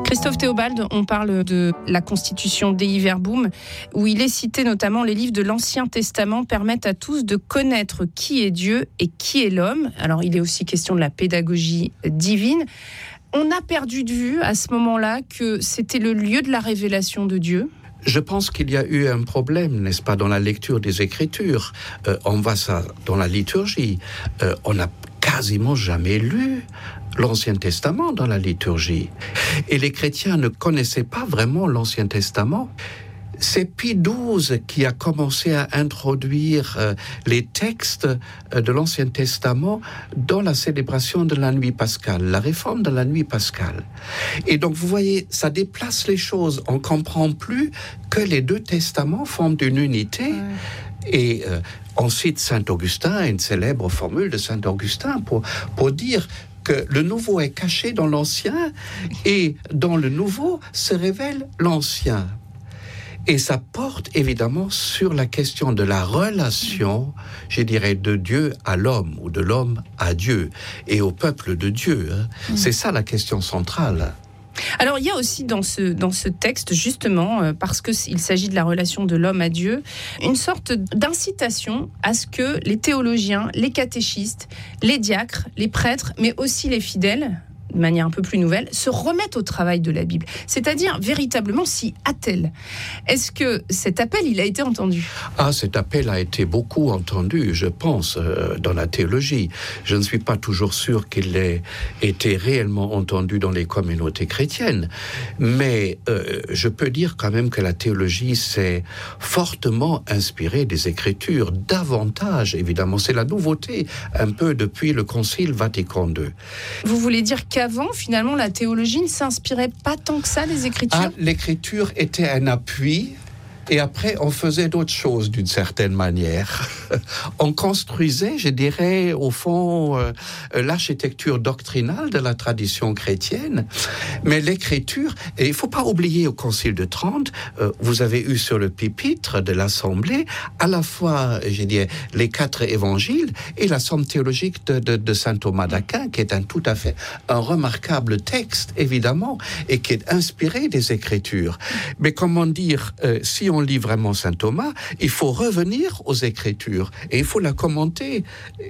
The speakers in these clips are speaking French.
Christophe Théobald, on parle de la constitution Dei Verbum, où il est cité notamment les livres de l'Ancien Testament permettent à tous de connaître qui est Dieu et qui est l'homme. Alors il est aussi question de la pédagogie divine. On a perdu de vue à ce moment-là que c'était le lieu de la révélation de Dieu. Je pense qu'il y a eu un problème, n'est-ce pas, dans la lecture des Écritures. On voit ça dans la liturgie. On n'a quasiment jamais lu l'Ancien Testament dans la liturgie. Et les chrétiens ne connaissaient pas vraiment l'Ancien Testament. C'est Pie XII qui a commencé à introduire les textes de l'Ancien Testament dans la célébration de la nuit pascale, la réforme de la nuit pascale. Et donc, vous voyez, ça déplace les choses. On ne comprend plus que les deux testaments forment une unité. Et on cite Saint Augustin, une célèbre formule de Saint Augustin pour dire que le nouveau est caché dans l'ancien et dans le nouveau se révèle l'ancien. Et ça porte évidemment sur la question de la relation, je dirais, de Dieu à l'homme ou de l'homme à Dieu et au peuple de Dieu. C'est ça la question centrale. Alors il y a aussi dans ce texte, justement, parce qu'il s'agit de la relation de l'homme à Dieu, une sorte d'incitation à ce que les théologiens, les catéchistes, les diacres, les prêtres, mais aussi les fidèles, de manière un peu plus nouvelle, se remettent au travail de la Bible, c'est-à-dire véritablement s'y attellent. Est-ce que cet appel, il a été entendu ? Cet appel a été beaucoup entendu, je pense, dans la théologie. Je ne suis pas toujours sûr qu'il ait été réellement entendu dans les communautés chrétiennes, mais je peux dire quand même que la théologie s'est fortement inspirée des Écritures, davantage, évidemment. C'est la nouveauté, un peu depuis le Concile Vatican II. Vous voulez dire qu'avant, finalement, la théologie ne s'inspirait pas tant que ça des Écritures ? L'Écriture était un appui, et après, on faisait d'autres choses d'une certaine manière. On construisait, je dirais, au fond, l'architecture doctrinale de la tradition chrétienne. Mais l'Écriture, et il ne faut pas oublier au Concile de Trente, vous avez eu sur le pupitre de l'Assemblée, à la fois, je dirais, les 4 évangiles et la somme théologique de saint Thomas d'Aquin, qui est tout à fait un remarquable texte, évidemment, et qui est inspiré des Écritures. Mais comment dire, si on lit vraiment saint Thomas, il faut revenir aux Écritures et il faut la commenter.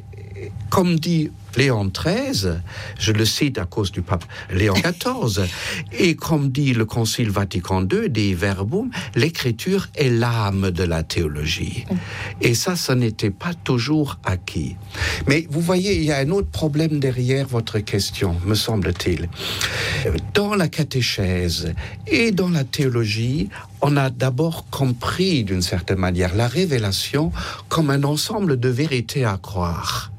Comme dit Léon XIII, je le cite à cause du pape Léon XIV, et comme dit le Concile Vatican II, Dei Verbum, l'Écriture est l'âme de la théologie. Et ça n'était pas toujours acquis. Mais vous voyez, il y a un autre problème derrière votre question, me semble-t-il. Dans la catéchèse et dans la théologie, on a d'abord compris, d'une certaine manière, la révélation comme un ensemble de vérités à croire.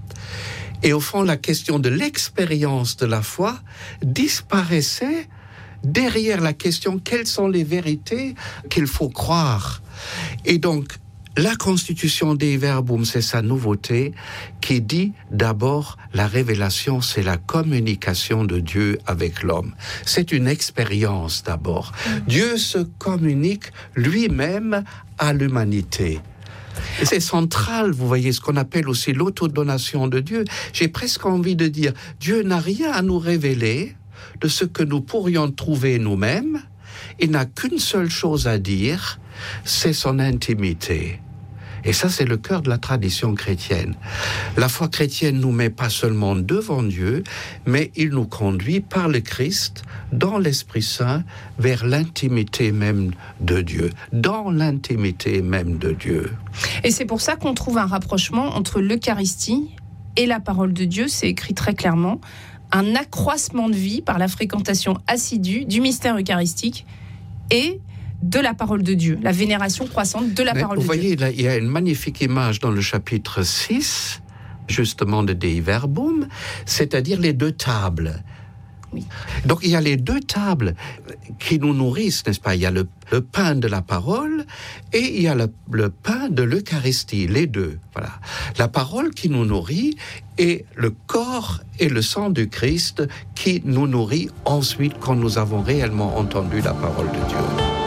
Et au fond, la question de l'expérience de la foi disparaissait derrière la question quelles sont les vérités qu'il faut croire. Et donc, la constitution Dei Verbum, c'est sa nouveauté, qui dit d'abord la révélation, c'est la communication de Dieu avec l'homme. C'est une expérience d'abord. Dieu se communique lui-même à l'humanité. Et c'est central, vous voyez, ce qu'on appelle aussi l'autodonation de Dieu. J'ai presque envie de dire, Dieu n'a rien à nous révéler de ce que nous pourrions trouver nous-mêmes. Il n'a qu'une seule chose à dire, c'est son intimité. Et ça, c'est le cœur de la tradition chrétienne. La foi chrétienne nous met pas seulement devant Dieu, mais il nous conduit par le Christ, dans l'Esprit Saint, vers l'intimité même de Dieu. Dans l'intimité même de Dieu. Et c'est pour ça qu'on trouve un rapprochement entre l'Eucharistie et la parole de Dieu. C'est écrit très clairement. Un accroissement de vie par la fréquentation assidue du mystère eucharistique et de la parole de Dieu, la vénération croissante de la parole de Dieu. Vous voyez, là, il y a une magnifique image dans le chapitre 6, justement de Dei Verbum, c'est-à-dire les 2 tables. Oui. Donc il y a les 2 tables qui nous nourrissent, n'est-ce pas ? Il y a le pain de la parole et il y a le pain de l'Eucharistie, les 2. Voilà. La parole qui nous nourrit et le corps et le sang du Christ qui nous nourrit ensuite quand nous avons réellement entendu la parole de Dieu.